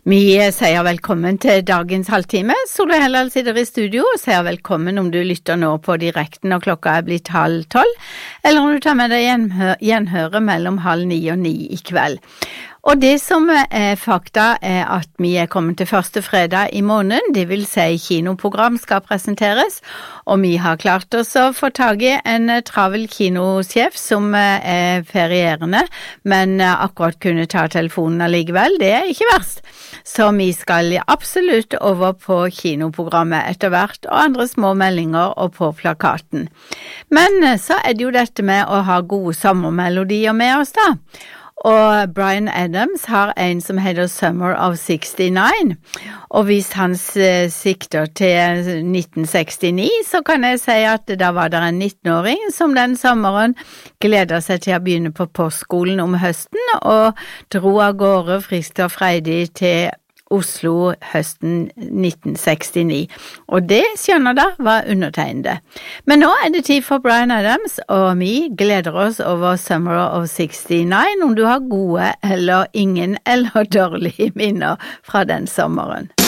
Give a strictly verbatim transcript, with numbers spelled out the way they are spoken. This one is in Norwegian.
Vi sier velkommen til dagens halvtime. Solveig Helldal sitter i studio og sier velkommen om du lytter nå på direkten når klokka er blitt halv tolv, eller om du tar med deg gjenhø- gjenhøre mellom halv ni og ni i kveld. Og det som er fakta er at vi er kommet til første fredag i måneden, det vil si kinoprogram skal presenteres, og vi har klart oss å få tag i en travel kinosjef som er ferierende, men akkurat kunne ta telefonen allikevel, det er ikke verst. Så vi skal absolutt over på kinoprogrammet etter hvert, og andre små meldinger og på plakaten. Men så er det jo dette med å ha gode sommermelodier med oss da. Og Bryan Adams har en som heter Summer of sixty-nine, og hvis han sikter til nitten sekstini, så kan jeg si at da var det en nittenåring som den sommeren gleder seg til å begynne på postskolen om høsten, og dro av gårde friskt og freidig til Oslo høsten nitten sekstini, og det skjønner da var undertegnede. Men nå er det tid for Bryan Adams, og vi gleder oss over Summer of sixty-nine, om du har gode eller ingen eller dårlige minner fra den sommeren.